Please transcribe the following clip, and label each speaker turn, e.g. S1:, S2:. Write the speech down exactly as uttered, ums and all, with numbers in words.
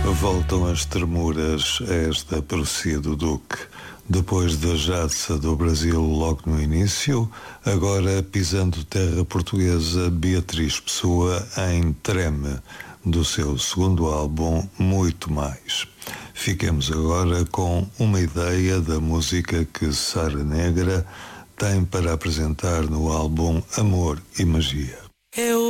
S1: Voltam as tremuras a esta profecia do Duque. Depois da Jadsa do Brasil logo no início, agora pisando terra portuguesa, Beatriz Pessoa em Treme, do seu segundo álbum Muito Mais. Fiquemos agora com uma ideia da música que Sara Negra tem para apresentar no álbum Amor e Magia.
S2: Eu